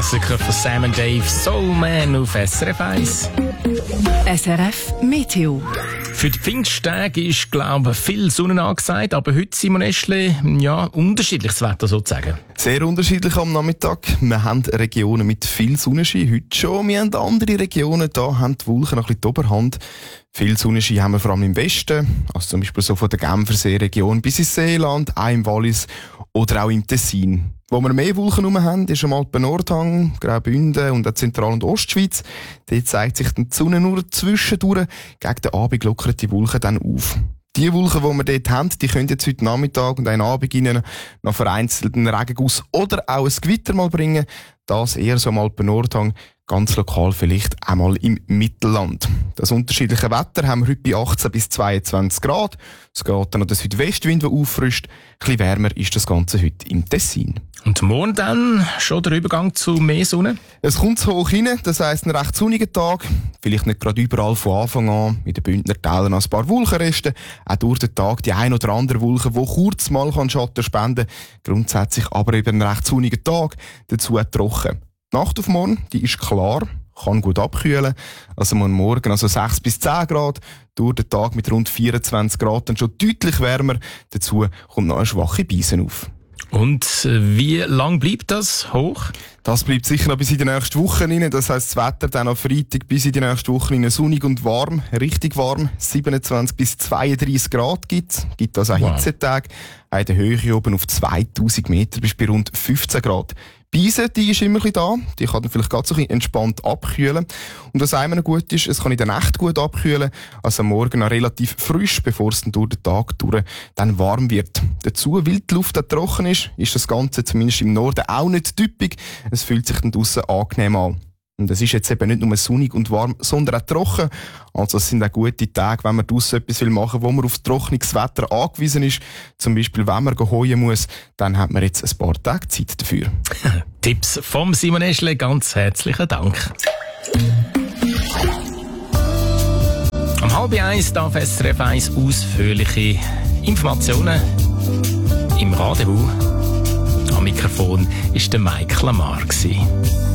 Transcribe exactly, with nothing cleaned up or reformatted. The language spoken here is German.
Klassiker von Sam and Dave, Soul Man auf S R F eins. S R F Meteo. Für die Pfingsttage ist, glaube ich, viel Sonne angesagt, aber heute, Simon Eschle, ja, unterschiedliches Wetter sozusagen. Sehr unterschiedlich am Nachmittag. Wir haben Regionen mit viel Sonnenschein heute schon. Wir haben andere Regionen, da haben die Wolken noch ein bisschen die Oberhand. Viel Sonnenschein haben wir vor allem im Westen, also zum Beispiel so von der Genfersee-Region bis ins Seeland, auch im Wallis oder auch im Tessin. Wo wir mehr Wolken herum haben, ist am Alpen-Nordhang, Graubünden und der Zentral- und Ostschweiz. Dort zeigt sich die Sonne nur zwischendurch. Gegen den Abend lockern die Wolken dann auf. Die Wolken, die wir dort haben, die können jetzt heute Nachmittag und einen Abend Ihnen noch vereinzelten Regenguss oder auch ein Gewitter mal bringen. Das eher so am Alpen-Nordhang, ganz lokal vielleicht einmal im Mittelland. Das unterschiedliche Wetter haben wir heute bei achtzehn bis zweiundzwanzig Grad. Es geht dann noch der Südwestwind, der auffrischt. Ein bisschen wärmer ist das Ganze heute im Tessin. Und morgen dann schon der Übergang zu mehr Sonne? Es kommt so hoch rein, das heisst ein recht sonniger Tag. Vielleicht nicht gerade überall von Anfang an. In den Bündner Tälern ein paar Wolkenreste. Auch durch den Tag die ein oder andere Wolke, die kurz mal Schatten spenden kann. Grundsätzlich aber eben ein recht sonniger Tag. Dazu trocken. Die Nacht auf morgen, die ist klar, kann gut abkühlen. Also morgen also sechs bis zehn Grad. Durch den Tag mit rund vierundzwanzig Grad dann schon deutlich wärmer. Dazu kommt noch eine schwache Beise auf. Und wie lang bleibt das hoch? Das bleibt sicher noch bis in die nächste Woche rein. Das heisst, das Wetter dann am Freitag bis in die nächste Woche rein sonnig und warm, richtig warm. siebenundzwanzig bis zweiunddreißig Grad gibt's. Gibt also auch wow. Hitzetage. In der Höhe oben auf zweitausend Meter bis bei rund fünfzehn Grad. Die Beise, die ist immer ein bisschen da. Die kann dann vielleicht ganz so ein bisschen entspannt abkühlen. Und was einmal noch gut ist, es kann in der Nacht gut abkühlen. Also am Morgen noch relativ frisch, bevor es dann durch den Tag durch dann warm wird. Dazu, weil die Luft auch trocken ist, ist das Ganze zumindest im Norden auch nicht typisch. Es fühlt sich dann draussen angenehm an. Und es ist jetzt eben nicht nur sonnig und warm, sondern auch trocken. Also es sind auch gute Tage, wenn man draussen etwas machen will, wo man auf trockenes Wetter angewiesen ist. Zum Beispiel, wenn man heuen muss, dann hat man jetzt ein paar Tage Zeit dafür. Tipps vom Simon Eschle, ganz herzlichen Dank. Am halb eins darf S R F eins ausführliche Informationen im Rendezvous. Am Mikrofon war der Mike Lamar.